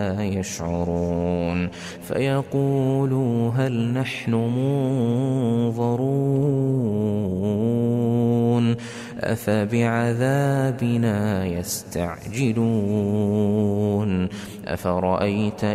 يشعرون فيقولوا هل نحن منظرون أفبعذابنا يستعجلون أفرأيت